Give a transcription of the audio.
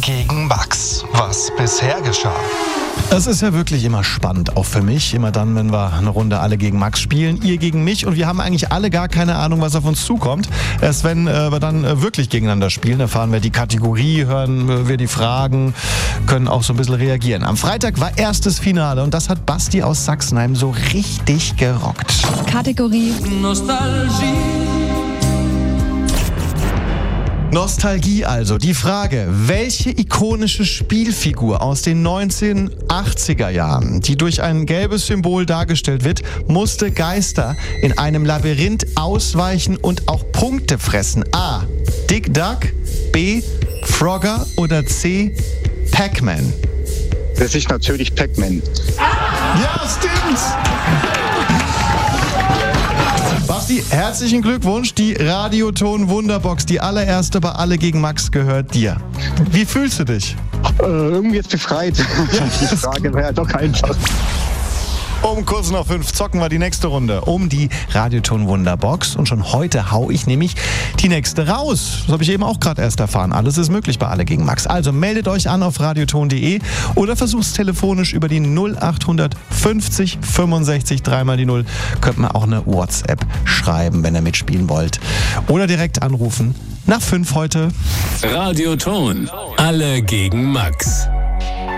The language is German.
gegen Max. Was bisher geschah. Es ist ja wirklich immer spannend, auch für mich. Immer dann, wenn wir eine Runde alle gegen Max spielen, ihr gegen mich. Und wir haben eigentlich alle gar keine Ahnung, was auf uns zukommt. Erst wenn wir dann wirklich gegeneinander spielen, erfahren wir die Kategorie, hören wir die Fragen, können auch so ein bisschen reagieren. Am Freitag war erstes Finale und das hat Basti aus Sachsenheim so richtig gerockt. Kategorie Nostalgie also. Die Frage, welche ikonische Spielfigur aus den 1980er Jahren, die durch ein gelbes Symbol dargestellt wird, musste Geister in einem Labyrinth ausweichen und auch Punkte fressen? A. Dick Duck, B. Frogger oder C. Pac-Man? Das ist natürlich Pac-Man. Ja, stimmt! Basti, herzlichen Glückwunsch. Die Radioton Wunderbox, die allererste bei Alle gegen Max, gehört dir. Wie fühlst du dich? Irgendwie jetzt befreit. Die Frage wäre doch einfach. Um kurz nach 5 zocken wir die nächste Runde um die Radioton Wunderbox. Und schon heute hau ich nämlich die nächste raus. Das habe ich eben auch gerade erst erfahren. Alles ist möglich bei Alle gegen Max. Also meldet euch an auf radioton.de oder versucht telefonisch über die 0800 50 65 3 die 0. Könnt mir auch eine WhatsApp schreiben, wenn ihr mitspielen wollt. Oder direkt anrufen. Nach 5 heute. Radioton. Alle gegen Max.